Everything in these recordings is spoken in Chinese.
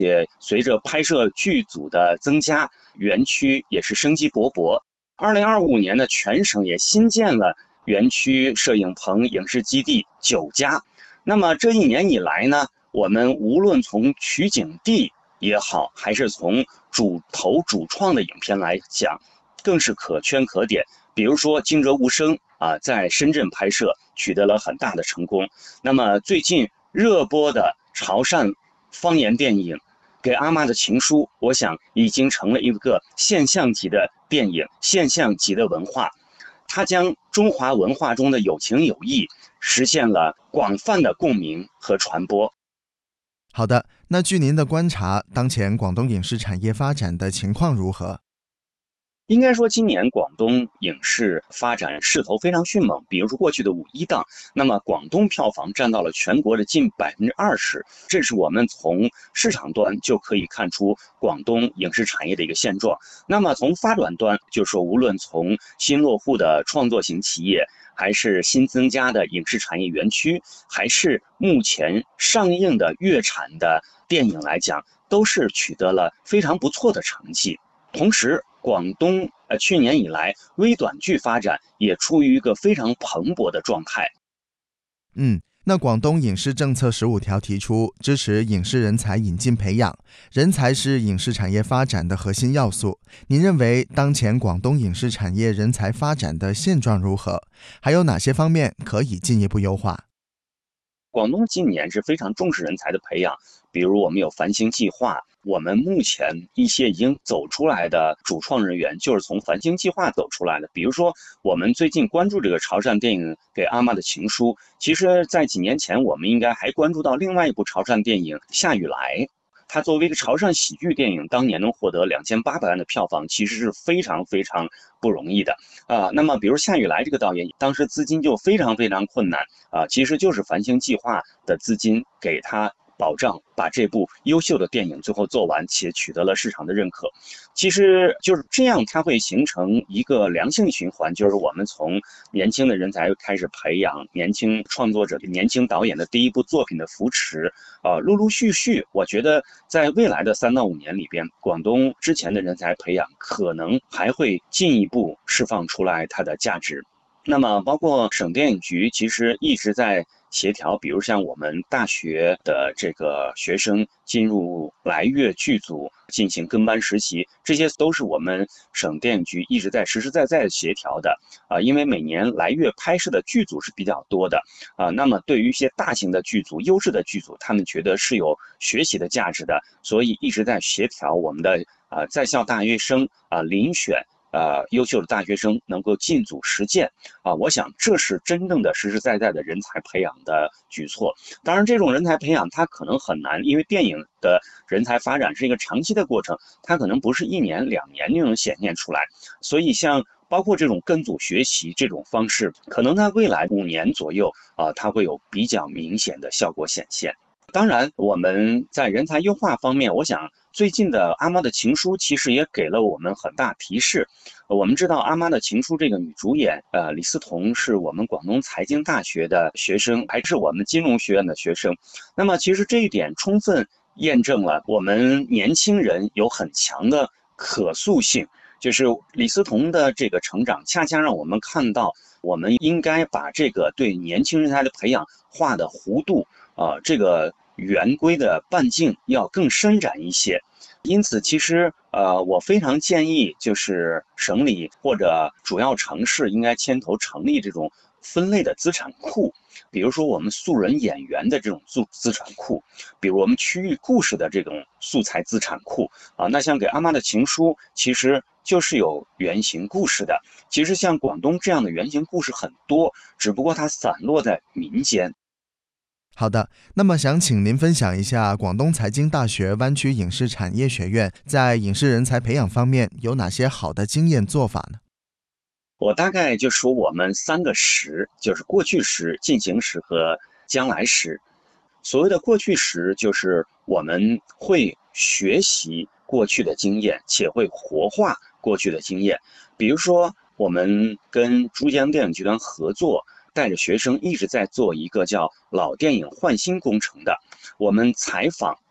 也随着拍摄剧组的增加，园区也是生机勃勃。2025年呢，全省也新建了园区摄影棚、影视基地9家。那么这一年以来呢，我们无论从取景地也好，还是从主创的影片来讲，更是可圈可点。比如说《惊蛰无声》在深圳拍摄取得了很大的成功。那么最近热播的潮汕方言电影给阿妈的情书，我想已经成了一个现象级的电影，现象级的文化。它将中华文化中的有情有义实现了广泛的共鸣和传播。 好的，那据您的观察，当前广东影视产业发展的情况如何？ 应该说，今年广东影视发展势头非常迅猛。比如说过去的5·1档，那么广东票房占到了全国的近20%，这是我们从市场端就可以看出广东影视产业的一个现状。那么从发展端，就说无论从新落户的创作型企业，还是新增加的影视产业园区，还是目前上映的粤产的电影来讲，都是取得了非常不错的成绩。同时，广东去年以来微短剧发展也处于一个非常蓬勃的状态。 那广东影视政策15条提出支持影视人才引进培养，人才是影视产业发展的核心要素。您认为当前广东影视产业人才发展的现状如何？还有哪些方面可以进一步优化？ 广东今年是非常重视人才的培养，比如我们有繁星计划，我们目前一些已经走出来的主创人员就是从繁星计划走出来的。比如说，我们最近关注这个潮汕电影给阿妈的情书，其实在几年前我们应该还关注到另外一部潮汕电影下雨来。它作为一个潮汕喜剧电影，当年能获得2800万的票房，其实是非常非常不容易的那么，比如夏雨来这个导演，当时资金就非常非常困难其实就是繁星计划的资金给他保障，把这部优秀的电影最后做完，且取得了市场的认可。其实就是这样，它会形成一个良性循环，就是我们从年轻的人才开始培养年轻创作者、年轻导演的第一部作品的扶持陆陆续续，我觉得在未来的3到5年里边，广东之前的人才培养可能还会进一步释放出来它的价值。那么包括省电影局其实一直在协调，比如像我们大学的这个学生进入来粤剧组进行跟班实习，这些都是我们省电影局一直在实实在在协调的因为每年来粤拍摄的剧组是比较多的那么对于一些大型的剧组、优质的剧组，他们觉得是有学习的价值的，所以一直在协调我们的在校大学生遴选优秀的大学生能够进组实践我想这是真正的实实在在的人才培养的举措。当然，这种人才培养它可能很难，因为电影的人才发展是一个长期的过程，它可能不是1年2年就能显现出来。所以，像包括这种跟组学习这种方式，可能在未来5年左右它会有比较明显的效果显现。当然，我们在人才优化方面，我想最近的《阿妈的情书》其实也给了我们很大提示。我们知道《阿妈的情书》这个女主演，李思彤是我们广东财经大学的学生，还是我们金融学院的学生。那么，其实这一点充分验证了我们年轻人有很强的可塑性。就是李思彤的这个成长，恰恰让我们看到，我们应该把这个对年轻人才的培养画的弧度这个圆规的半径要更伸展一些。因此，其实我非常建议，就是省里或者主要城市应该牵头成立这种分类的资产库，比如说我们素人演员的这种资产库，比如我们区域故事的这种素材资产库那像给阿妈的情书，其实就是有原型故事的。其实像广东这样的原型故事很多，只不过它散落在民间。 好的，那么想请您分享一下广东财经大学湾区影视产业学院在影视人才培养方面有哪些好的经验做法呢？ 我大概就说我们3个时，就是过去时、进行时和将来时。所谓的过去时，就是我们会学习过去的经验，且会活化过去的经验。比如说，我们跟珠江电影集团合作，带着学生一直在做一个叫老电影换新工程的。我们采访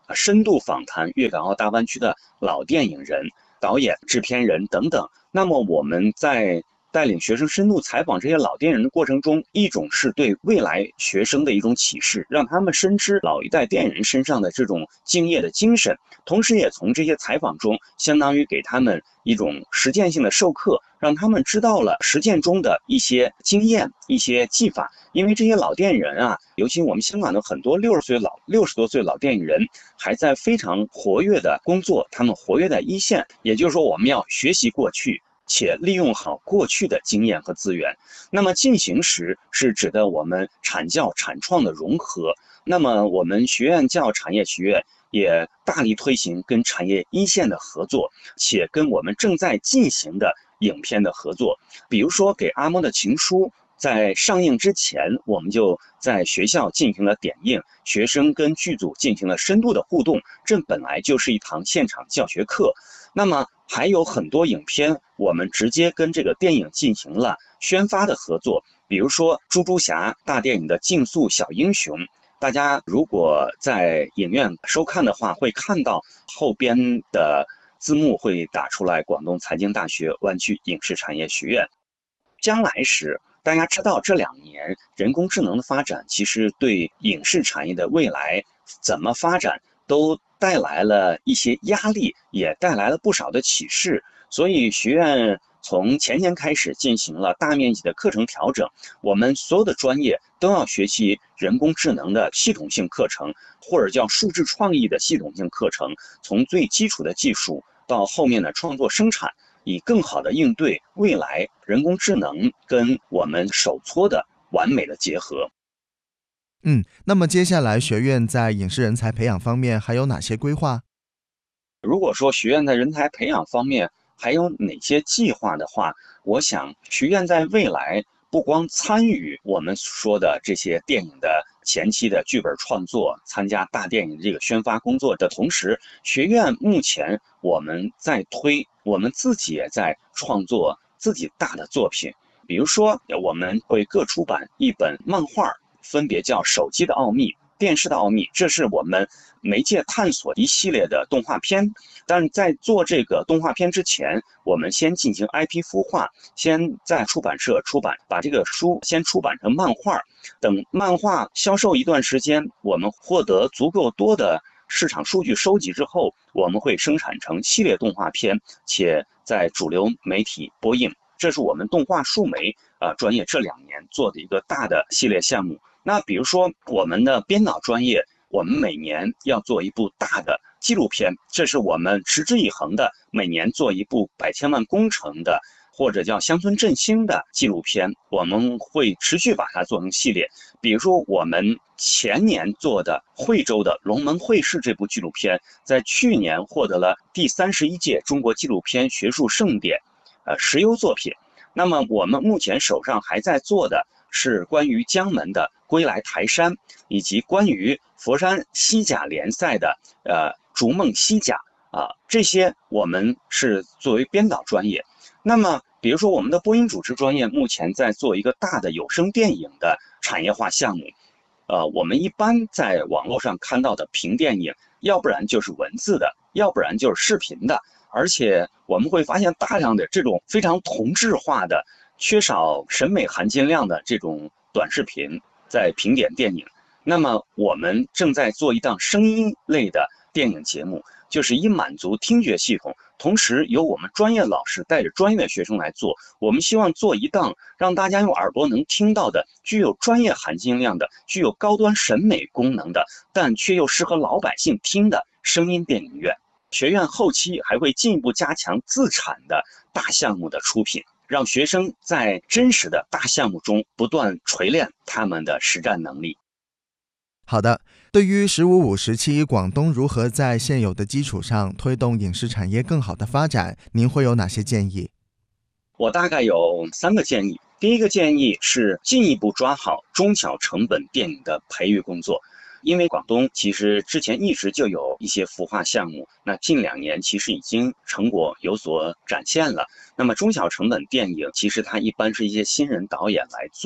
深度访谈粤港澳大湾区的老电影人、导演、制片人等等。那么我们在带领学生深度采访这些老电影人的过程中，一种是对未来学生的一种启示，让他们深知老一代电影人身上的这种敬业的精神，同时也从这些采访中相当于给他们一种实践性的授课，让他们知道了实践中的一些经验、一些技法。因为这些老电影人啊，尤其我们香港的很多60多岁老电影人，还在非常活跃的工作，他们活跃在一线。也就是说，我们要学习过去，且利用好过去的经验和资源。那么进行时是指的我们产教产创的融合。那么我们学院教产业学院也大力推行跟产业一线的合作，且跟我们正在进行的影片的合作。比如说给阿猫的情书，在上映之前，我们就在学校进行了点映，学生跟剧组进行了深度的互动，这本来就是一堂现场教学课。那么还有很多影片，我们直接跟这个电影进行了宣发的合作，比如说猪猪侠大电影的竞速小英雄，大家如果在影院收看的话，会看到后边的字幕会打出来广东财经大学湾区影视产业学院。将来时，大家知道这2年人工智能的发展，其实对影视产业的未来怎么发展都带来了一些压力，也带来了不少的启示。所以学院从前年开始进行了大面积的课程调整，我们所有的专业都要学习人工智能的系统性课程，或者叫数字创意的系统性课程，从最基础的技术到后面的创作生产，以更好的应对未来人工智能跟我们手搓的完美的结合。 那么接下来学院在影视人才培养方面还有哪些规划？ 如果说学院在人才培养方面还有哪些计划的话，我想学院在未来不光参与我们说的这些电影的前期的剧本创作，参加大电影这个宣发工作的同时，学院目前我们在推，我们自己也在创作自己大的作品。比如说我们会各出版一本漫画，分别叫《手机的奥秘》、电视的奥秘，这是我们媒介探索一系列的动画片。但是在做这个动画片之前，我们先进行 IP 孵化，先在出版社出版，把这个书先出版成漫画。等漫画销售一段时间，我们获得足够多的市场数据收集之后，我们会生产成系列动画片，且在主流媒体播映。这是我们动画数媒专业这2年做的一个大的系列项目。那比如说我们的编导专业，我们每年要做一部大的纪录片，这是我们持之以恒的，每年做一部百千万工程的或者叫乡村振兴的纪录片，我们会持续把它做成系列。比如说我们前年做的惠州的龙门会试这部纪录片，在去年获得了第31届中国纪录片学术盛典实优作品。那么我们目前手上还在做的是关于江门的归来台山，以及关于佛山西甲联赛的逐梦西甲这些我们是作为编导专业。那么比如说我们的播音主持专业目前在做一个大的有声电影的产业化项目。我们一般在网络上看到的评电影，要不然就是文字的，要不然就是视频的，而且我们会发现大量的这种非常同质化的、缺少审美含金量的这种短视频在评点电影。那么我们正在做一档声音类的电影节目，就是以满足听觉系统，同时由我们专业老师带着专业的学生来做。我们希望做一档让大家用耳朵能听到的、具有专业含金量的、具有高端审美功能的，但却又适合老百姓听的声音电影院。学院后期还会进一步加强自产的大项目的出品，让学生在真实的大项目中不断锤炼他们的实战能力。 好的，对于“15+5”时期广东如何在现有的基础上推动影视产业更好的发展，您会有哪些建议？ 我大概有3个建议。第一个建议是进一步抓好中小成本电影的培育工作。因为广东其实之前一直就有一些孵化项目，那近2年其实已经成果有所展现了。那么中小成本电影其实它一般是一些新人导演来做，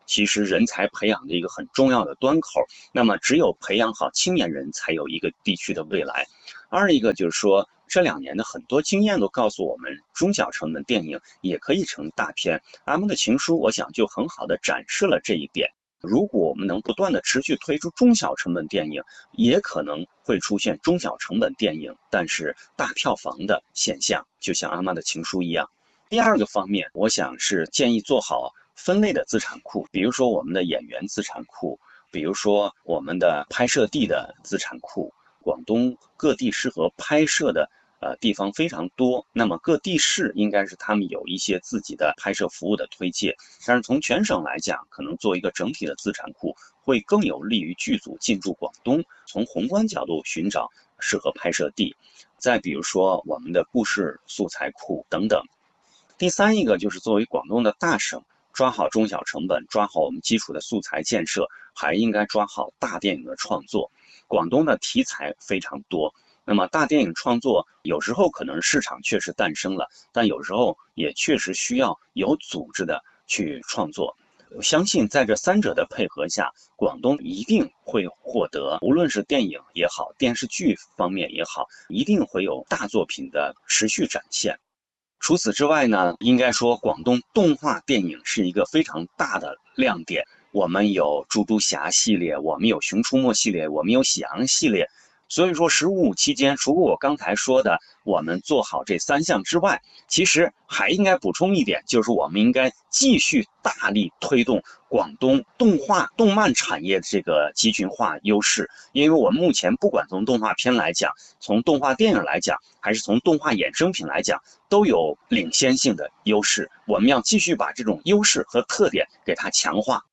其实人才培养的一个很重要的端口。那么只有培养好青年人，才有一个地区的未来。二一个就是说，这2年的很多经验都告诉我们，中小成本电影也可以成大片。阿莫的情书，我想就很好的展示了这一点。如果我们能不断的持续推出中小成本电影，也可能会出现中小成本电影但是大票房的现象，就像阿妈的情书一样。第二个方面，我想是建议做好分类的资产库，比如说我们的演员资产库，比如说我们的拍摄地的资产库。广东各地适合拍摄的地方非常多，那么各地市应该是他们有一些自己的拍摄服务的推介，但是从全省来讲，可能做一个整体的资产库会更有利于剧组进驻广东，从宏观角度寻找适合拍摄地。再比如说我们的故事素材库等等。第三一个就是作为广东的大省，抓好中小成本，抓好我们基础的素材建设，还应该抓好大电影的创作。广东的题材非常多，那么大电影创作有时候可能市场确实诞生了，但有时候也确实需要有组织的去创作。我相信在这三者的配合下，广东一定会获得，无论是电影也好，电视剧方面也好，一定会有大作品的持续展现。除此之外呢，应该说广东动画电影是一个非常大的亮点。我们有猪猪侠系列，我们有熊出没系列，我们有喜羊系列。所以说15期间，除了我刚才说的我们做好这3项之外，其实还应该补充一点，就是我们应该继续大力推动广东动画动漫产业这个集群化优势。因为我们目前不管从动画片来讲，从动画电影来讲，还是从动画衍生品来讲，都有领先性的优势。我们要继续把这种优势和特点给它强化。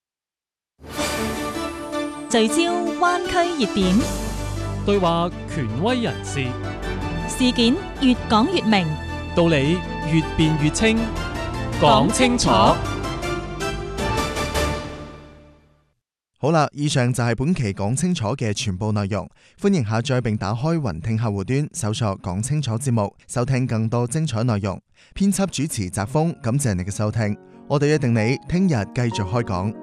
聚焦灣區熱點， 對話權威人士， 事件越講越明， 道理越辯越清，講清楚。 好啦，以上就係本期講清楚嘅全部內容。歡迎下載並打開雲聽客戶端，搜索講清楚節目，收聽更多精彩內容。編輯主持澤峰，感謝你嘅收聽。我哋約定你聽日繼續開講。